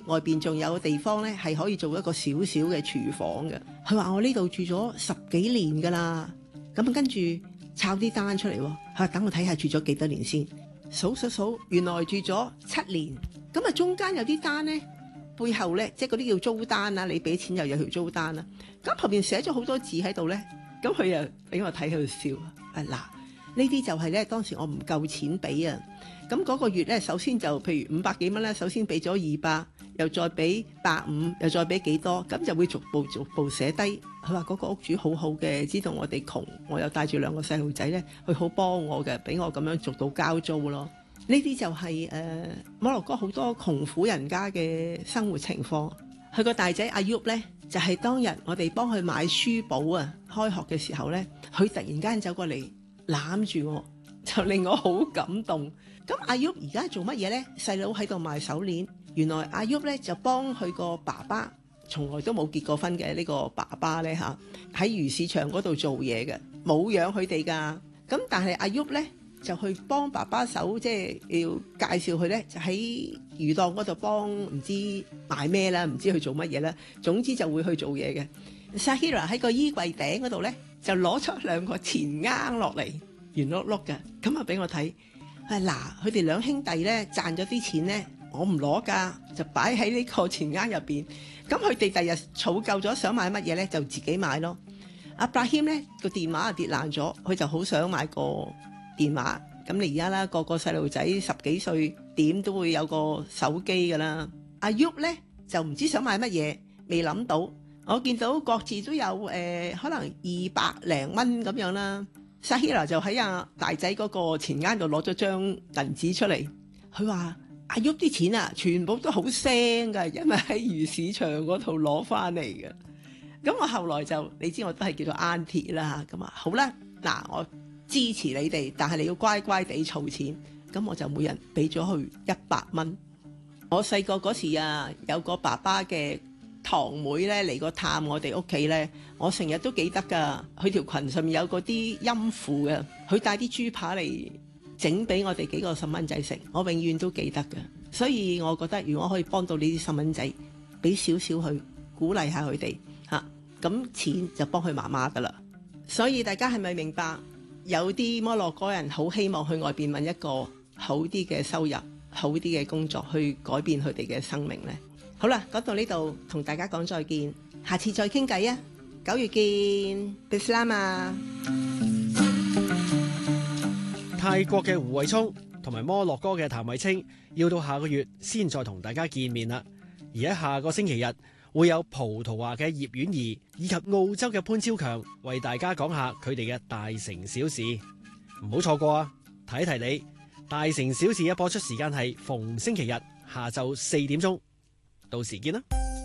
外邊仲有個地方咧係可以做一個小小嘅廚房嘅。佢話我呢度住咗10幾年㗎啦，咁跟住抄啲單出嚟喎。佢話等我睇下住咗幾多年先，數，原來住咗7年。咁啊中間有啲單咧，背後咧即係嗰啲叫租單啦，你俾錢又有條租單啦。咁後邊寫咗好多字喺度咧，咁佢又俾我睇喺度笑。嗱，呢啲就係咧當時我唔夠錢俾啊。咁嗰個月咧，首先就譬如500幾蚊咧，首先俾咗200，又再俾150，又再俾幾多，咁就會逐步寫低。佢話嗰個屋主好好嘅，知道我哋窮，我又帶住2個細路仔咧，佢好幫我嘅，俾我咁樣逐到交租咯。呢啲就係摩洛哥好多窮苦人家嘅生活情況。佢個大仔阿 Yub 咧，就係當日我哋幫佢買書簿啊，開學嘅時候咧，佢突然間走過嚟攬住我，就令我好感動。咁阿 Yub 而家做乜嘢呢？細佬喺度賣手鏈，原來阿 Yub 咧就幫佢個爸爸，從來都冇結過婚嘅呢個爸爸咧嚇，喺魚市場嗰度做嘢嘅，冇養佢哋噶。咁但係阿 Yub 咧就去幫爸爸手，即係要介紹佢咧，就喺魚檔嗰度幫唔知賣咩啦，唔知去做乜嘢啦。總之就會去做嘢嘅。Sahira 喺個衣櫃頂嗰度咧，就攞出2個錢罌落嚟，圓碌碌嘅，咁啊俾我睇。嗱，佢哋2兄弟咧賺咗啲錢咧，我唔攞㗎，就擺喺呢個錢罌入邊。咁佢哋第日儲夠咗，想買乜嘢咧，就自己買咯。阿 Brahim 咧個電話跌爛咗，佢就好想買個電話。咁你而家啦，個細路仔10幾歲，點都會有個手機㗎啦。阿 Yub 咧就唔知想買乜嘢，未諗到。我見到各自都有可能200零蚊咁樣啦。Sahira 就喺阿大仔嗰個錢罌度攞咗張銀紙出嚟，佢話阿 Yub 啲錢啊，全部都好腥㗎，因為喺魚市場嗰度攞翻嚟嘅。咁我後來就你知我都係叫做 Auntie 啦，咁啊好啦，嗱我支持你哋，但係你要乖乖地儲錢。咁我就每人俾咗佢100蚊。我細個嗰時啊，有個爸爸嘅堂妹咧嚟過探我哋屋企咧，我成日都記得㗎。佢條裙上面有嗰啲音符嘅，佢帶啲豬扒嚟整俾我哋幾個細蚊仔食，我永遠都記得㗎。所以我覺得如果可以幫到呢啲細蚊仔，俾少少去鼓勵下佢哋嚇，咁錢就幫佢媽媽㗎啦。所以大家係咪明白？有啲摩洛哥人好希望去外邊揾一個好啲嘅收入、好啲嘅工作，去改變佢哋嘅生命呢。好啦，講到呢度，同大家講再見，下次再傾偈啊！9月見，Bislama。 泰國嘅胡慧聰同埋摩洛哥嘅譚慧清要到下個月先再同大家見面啦。而喺下個星期日會有葡萄牙嘅葉婉儀以及澳洲嘅潘超強為大家講下佢哋嘅大城小事，唔好錯過啊！提提你，大城小事嘅播出時間係逢星期日下晝4點鐘。到時見啦！